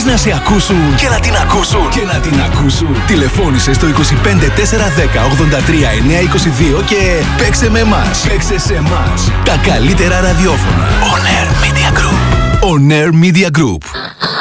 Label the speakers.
Speaker 1: να σε ακούσουν και να την ακούσουν και να την ακούσουν. Τηλεφώνησε στο 25 410 83 922 και παίξε με εμάς. Παίξε σε εμάς. Τα καλύτερα ραδιόφωνα. On Air Media Group. On Air Media Group.